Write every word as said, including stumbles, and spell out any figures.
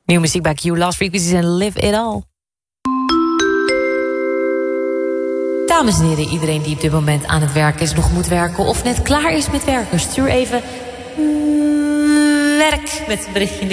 Nieuwe muziek bij Q, Lost Frequencies en Live It All. Dames en heren, iedereen die op dit moment aan het werk is, nog moet werken of net klaar is met werken, stuur even mm, werk met een berichtje in de